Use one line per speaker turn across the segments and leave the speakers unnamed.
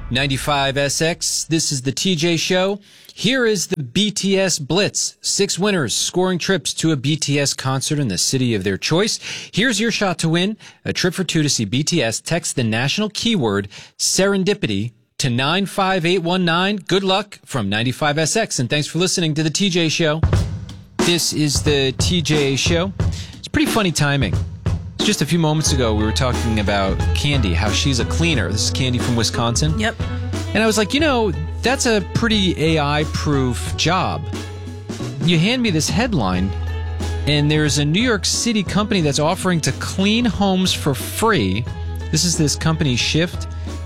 95SX, this is the TJ Show. Here is the BTS Blitz. 6 winners scoring trips to a BTS concert in the city of their choice. Here's your shot to win a trip for 2 to see BTS. Text the national keyword serendipity to 95819. Good luck from 95SX, and thanks for listening to the TJ Show. This is the TJ Show. It's pretty funny timing. Just a few moments ago, we were talking about Candy, how she's a cleaner. This is Candy from Wisconsin.
Yep.
And I was like, that's a pretty AI-proof job. You hand me this headline, and there's a New York City company that's offering to clean homes for free. This is this company, Shift,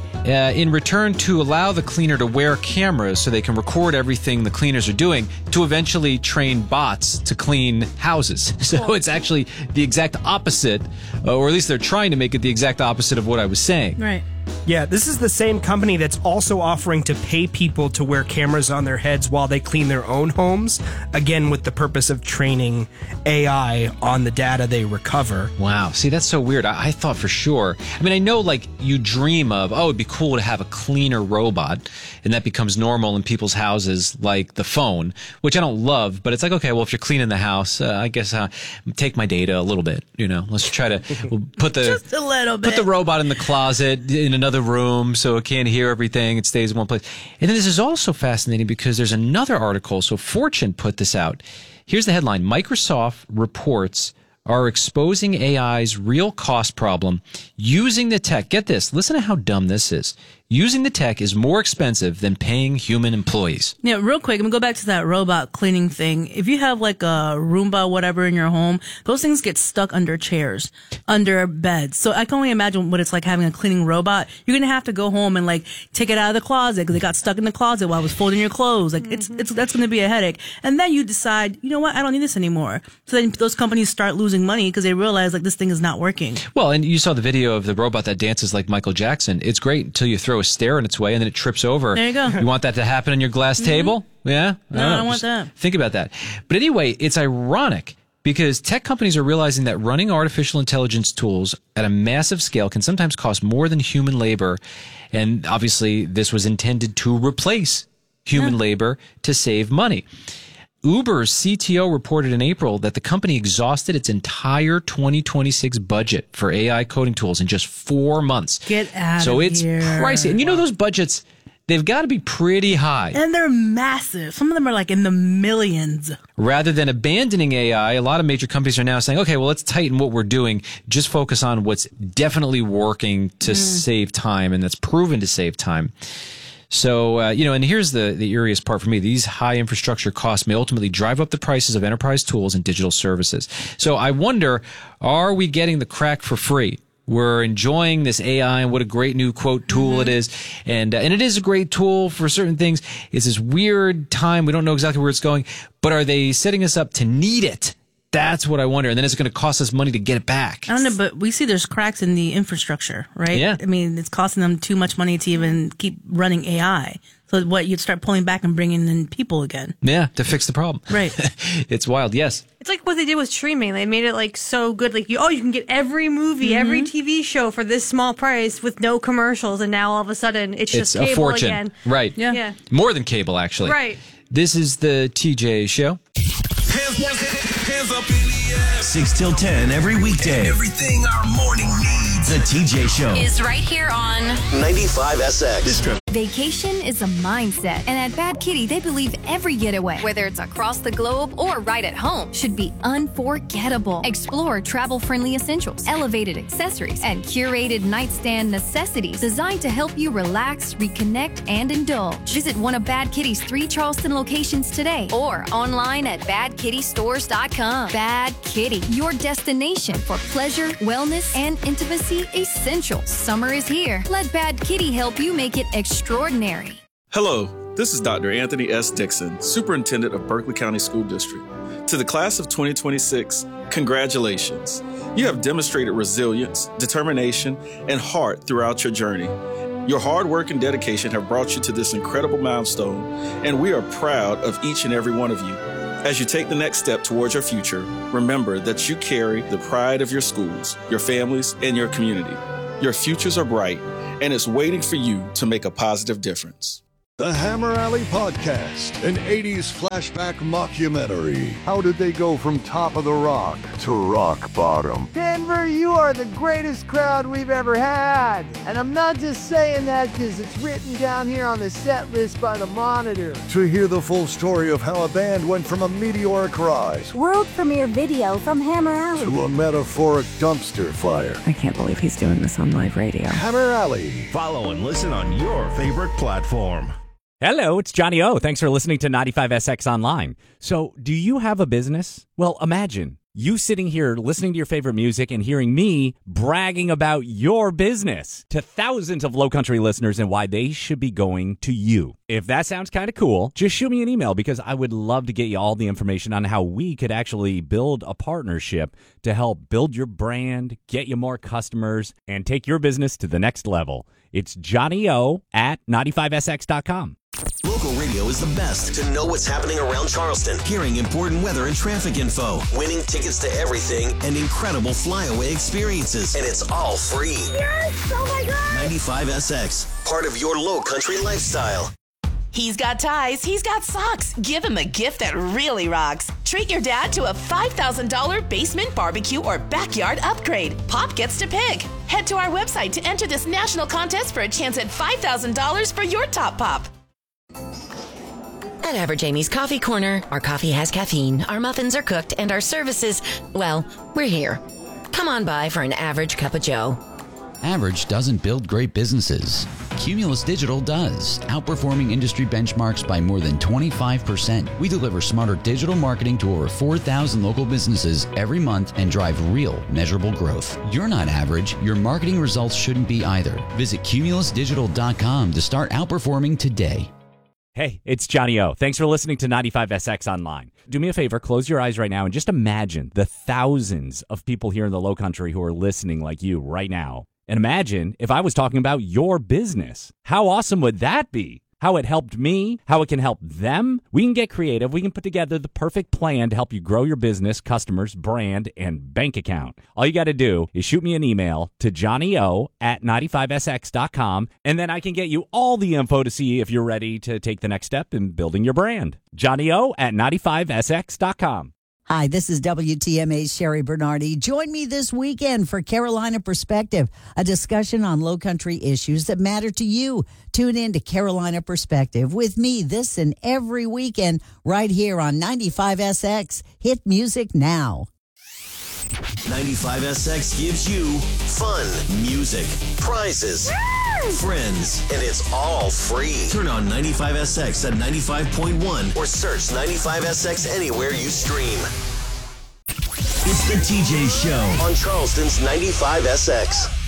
in return to allow the cleaner to wear cameras so they can record everything the cleaners are doing to eventually train bots to clean houses. So it's actually the exact opposite, or at least they're trying to make it the exact opposite of what I was saying.
Right.
Yeah, this is the same company that's also offering to pay people to wear cameras on their heads while they clean their own homes, again with the purpose of training AI on the data they recover.
Wow. See, that's so weird. I thought for sure. I mean, I know like you dream of, it'd be cool to have a cleaner robot, and that becomes normal in people's houses like the phone, which I don't love, but it's like, okay, well, if you're cleaning the house, I guess take my data a little bit, let's try to put the,
just a little bit.
Put the robot in the closet in another room so it can't hear everything. It stays in one place. And then this is also fascinating because there's another article. So Fortune put this out. Here's the headline. Microsoft reports are exposing AI's real cost problem using the tech. Get this. Listen to how dumb this is. Using the tech is more expensive than paying human employees.
Yeah, real quick, I'm going to go back to that robot cleaning thing. If you have like a Roomba, whatever in your home, those things get stuck under chairs, under beds. So I can only imagine what it's like having a cleaning robot. You're going to have to go home and like take it out of the closet because it got stuck in the closet while I was folding your clothes. Like that's going to be a headache. And then you decide, you know what? I don't need this anymore. So then those companies start losing money because they realize like this thing is not working.
Well, and you saw the video of the robot that dances like Michael Jackson. It's great until you throw a stair in its way and then it trips over.
There you go.
You want that to happen on your glass table? Yeah?
No, I don't want that.
Think about that. But anyway, it's ironic because tech companies are realizing that running artificial intelligence tools at a massive scale can sometimes cost more than human labor. And obviously, this was intended to replace human labor to save money. Uber's CTO reported in April that the company exhausted its entire 2026 budget for AI coding tools in just 4 months.
Get out of here.
So it's pricey. And those budgets, they've got to be pretty high.
And they're massive. Some of them are like in the millions.
Rather than abandoning AI, a lot of major companies are now saying, okay, well, let's tighten what we're doing. Just focus on what's definitely working to save time and that's proven to save time. So, and here's the eeriest part for me. These high infrastructure costs may ultimately drive up the prices of enterprise tools and digital services. So I wonder, are we getting the crack for free? We're enjoying this AI and what a great new, quote, tool it is. And it is a great tool for certain things. It's this weird time. We don't know exactly where it's going. But are they setting us up to need it? That's what I wonder. And then it's going to cost us money to get it back.
I don't know, but we see there's cracks in the infrastructure, right?
Yeah.
I mean, it's costing them too much money to even keep running AI. So you'd start pulling back and bringing in people again.
Yeah, to fix the problem.
Right.
It's wild, yes.
It's like what they did with streaming. They made it like so good. Like, you can get every movie, every TV show for this small price with no commercials. And now all of a sudden it's just cable
a fortune.
again.
Right.
Yeah.
More than cable, actually.
Right.
This is the TJ Show.
Hands up in the air. 6 till 10 every weekday. Everything our morning needs. The TJ Show
is right here on
95SX.
Vacation is a mindset, and at Bad Kitty, they believe every getaway, whether it's across the globe or right at home, should be unforgettable. Explore travel-friendly essentials, elevated accessories, and curated nightstand necessities designed to help you relax, reconnect, and indulge. Visit one of Bad Kitty's 3 Charleston locations today or online at badkittystores.com. Bad Kitty, your destination for pleasure, wellness, and intimacy essentials. Summer is here. Let Bad Kitty help you make it extraordinary.
Hello, this is Dr. Anthony S. Dixon, Superintendent of Berkeley County School District. To the class of 2026, congratulations. You have demonstrated resilience, determination, and heart throughout your journey. Your hard work and dedication have brought you to this incredible milestone, and we are proud of each and every one of you. As you take the next step towards your future, remember that you carry the pride of your schools, your families, and your community. Your futures are bright, and it's waiting for you to make a positive difference.
The Hammer Alley Podcast, an 80s flashback mockumentary. How did they go from top of the rock to rock bottom?
Denver, you are the greatest crowd we've ever had. And I'm not just saying that because it's written down here on the set list by the Monitor.
To hear the full story of how a band went from a meteoric rise,
world premiere video from Hammer Alley,
to a metaphoric dumpster fire.
I can't believe he's doing this on live radio.
Hammer Alley.
Follow and listen on your favorite platform.
Hello, it's Johnny O. Thanks for listening to 95SX Online. So, do you have a business? Well, imagine you sitting here listening to your favorite music and hearing me bragging about your business to thousands of Low Country listeners and why they should be going to you. If that sounds kind of cool, just shoot me an email because I would love to get you all the information on how we could actually build a partnership to help build your brand, get you more customers, and take your business to the next level. It's Johnny O at 95SX.com.
Local radio is the best to know what's happening around Charleston, hearing important weather and traffic info, winning tickets to everything, and incredible flyaway experiences. And it's all free.
Yes! Oh my God!
95SX, part of your Low Country lifestyle.
He's got ties, he's got socks. Give him a gift that really rocks. Treat your dad to a $5,000 basement barbecue or backyard upgrade. Pop gets to pick. Head to our website to enter this national contest for a chance at $5,000 for your top pop.
At Average Amy's Coffee Corner, our coffee has caffeine, our muffins are cooked, and our services, well, we're here. Come on by for an average cup of joe.
Average doesn't build great businesses. Cumulus Digital does, outperforming industry benchmarks by more than 25%. We deliver smarter digital marketing to over 4,000 local businesses every month and drive real, measurable growth. You're not average. Your marketing results shouldn't be either. Visit cumulusdigital.com to start outperforming today.
Hey, it's Johnny O. Thanks for listening to 95SX Online. Do me a favor, close your eyes right now and just imagine the thousands of people here in the Low Country who are listening like you right now. And imagine if I was talking about your business. How awesome would that be? How it helped me, how it can help them. We can get creative. We can put together the perfect plan to help you grow your business, customers, brand, and bank account. All you got to do is shoot me an email to johnnyo at 95sx.com, and then I can get you all the info to see if you're ready to take the next step in building your brand. johnnyo at 95sx.com.
Hi, this is WTMA's Sherry Bernardi. Join me this weekend for Carolina Perspective, a discussion on Low Country issues that matter to you. Tune in to Carolina Perspective with me this and every weekend right here on 95SX. Hit music now.
95SX gives you fun, music, prizes, friends, and it's all free. Turn on 95SX at 95.1 or search 95SX anywhere you stream. It's the TJ Show on Charleston's 95SX.